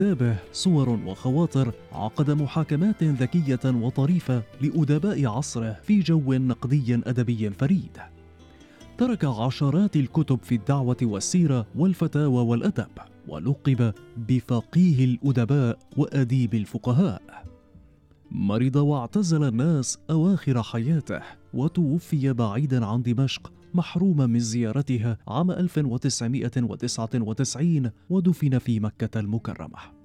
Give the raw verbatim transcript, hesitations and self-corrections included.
كتابه صور وخواطر عقد محاكمات ذكية وطريفة لأدباء عصره في جو نقدي أدبي فريد. ترك عشرات الكتب في الدعوة والسيرة والفتاوى والأدب، ولقب بفقيه الأدباء وأديب الفقهاء. مرض واعتزل الناس أواخر حياته، وتوفي بعيدا عن دمشق محروما من زيارتها عام ألف وتسعمائة وتسعة وتسعين، ودفن في مكة المكرمة.